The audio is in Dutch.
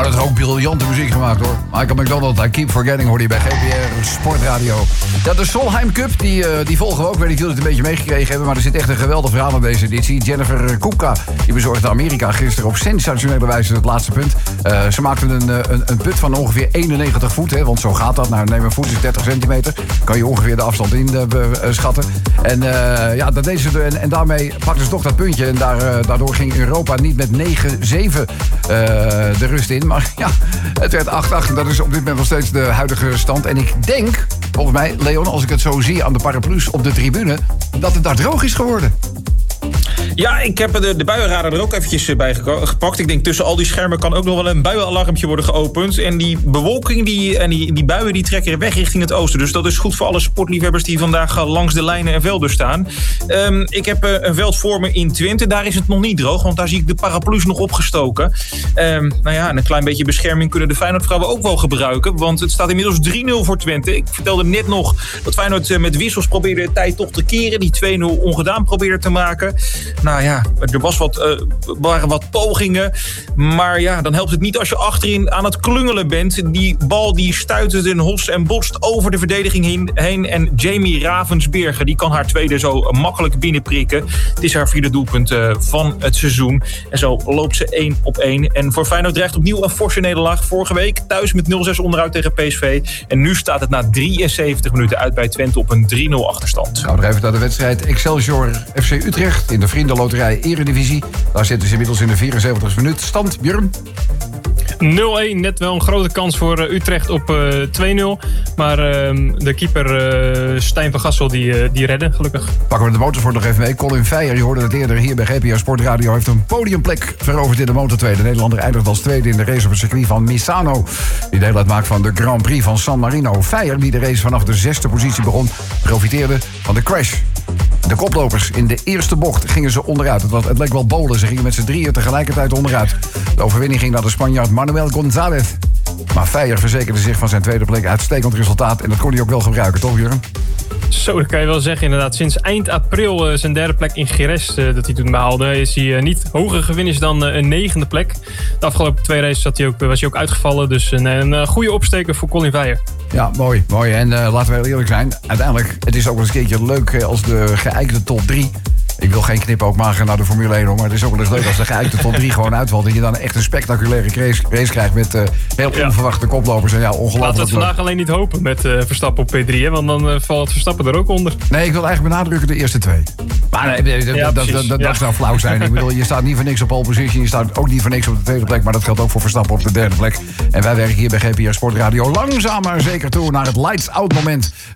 Nou, dat is ook briljante muziek gemaakt, hoor. Michael McDonald, I Keep Forgetting, hoorde je bij GPR Sportradio. Ja, de Solheim Cup, die volgen we ook. Ik weet niet of jullie het een beetje meegekregen hebben, maar er zit echt een geweldig verhaal in deze editie. Jennifer Kupka, die bezorgde Amerika gisteren op sensationele wijze het laatste punt. Ze maakten een put van ongeveer 91 voet, hè, want zo gaat dat. Nou, neem een voet is 30 centimeter. Kan je ongeveer de afstand in schatten. En ja, dat deden ze en daarmee pakten ze toch dat puntje. En daardoor ging Europa niet met 9-7 de rust in. Maar ja, het werd 8-8. En dat is op dit moment nog steeds de huidige stand. En ik denk, volgens mij, Leon, als ik het zo zie aan de paraplu's op de tribune, dat het daar droog is geworden. Ja, ik heb de buienradar er ook eventjes bij gepakt. Ik denk tussen al die schermen kan ook nog wel een buienalarmpje worden geopend. En die bewolking die buien die trekken weg richting het oosten. Dus dat is goed voor alle sportliefhebbers die vandaag langs de lijnen en velden staan. Ik heb een veld voor me in Twente. Daar is het nog niet droog, want daar zie ik de paraplu's nog opgestoken. Nou ja, en een klein beetje bescherming kunnen de Feyenoord-vrouwen ook wel gebruiken. Want het staat inmiddels 3-0 voor Twente. Ik vertelde net nog dat Feyenoord met wissels probeerde de tijd toch te keren. Die 2-0 ongedaan probeerde te maken. Nou ja, er waren wat pogingen. Maar ja, dan helpt het niet als je achterin aan het klungelen bent. Die bal die stuitert en host en botst over de verdediging heen. En Jamie Ravensbergen, die kan haar tweede zo makkelijk binnenprikken. Het is haar 4e doelpunt van het seizoen. En zo loopt ze 1-1. En voor Feyenoord dreigt opnieuw een forse nederlaag. Vorige week thuis met 0-6 onderuit tegen PSV. En nu staat het na 73 minuten uit bij Twente op een 3-0 achterstand. Nou, nog even naar de wedstrijd Excelsior FC Utrecht in de Vriendenloterij Eredivisie. Daar zitten ze inmiddels in de 74e minuut. Stand, Björn? 0-1, net wel een grote kans voor Utrecht op 2-0. Maar de keeper Stijn van Gassel die redde, gelukkig. Pakken we de motorsport nog even mee. Colin Veijer, je hoorde het eerder hier bij GPR Sportradio, heeft een podiumplek veroverd in de Moto2. De Nederlander eindigt als tweede in de race op het circuit van Misano, die deel uitmaakt van de Grand Prix van San Marino. Veijer, die de race vanaf de 6e positie begon, profiteerde van de crash. De koplopers in de eerste bocht gingen ze onderuit. Het leek wel bowlen. Ze gingen met z'n drieën tegelijkertijd onderuit. De overwinning ging naar de Spanjaard Manuel González. Maar Veijer verzekerde zich van zijn tweede plek. Uitstekend resultaat. En dat kon hij ook wel gebruiken, toch, Jurgen? Zo, dat kan je wel zeggen inderdaad. Sinds eind april zijn derde plek in Jerez dat hij toen behaalde, is hij niet hoger gewinnist dan een 9e plek. De afgelopen 2 races was hij ook uitgevallen. Dus een goede opsteker voor Colin Veijer. Ja, mooi. En laten we heel eerlijk zijn. Uiteindelijk, het is ook wel eens een keertje leuk als de geëikte top 3... Ik wil geen knipoog maken naar de Formule 1, maar het is ook wel eens leuk als de geëikte top 3 gewoon uitvalt. Dat je dan echt een spectaculaire race krijgt met heel onverwachte koplopers. En ja, ongelooflijk. Laten we het vandaag alleen niet hopen met Verstappen op P3, hè, want dan valt Verstappen er ook onder. Nee, ik wil eigenlijk benadrukken de eerste 2. Maar nee, dat zou flauw zijn. Ik bedoel, je staat niet voor niks op pole position. Je staat ook niet voor niks op de tweede plek. Maar dat geldt ook voor Verstappen op de derde plek. En wij werken hier bij GPR Sportradio langzaam maar zeker toe naar het lights out moment.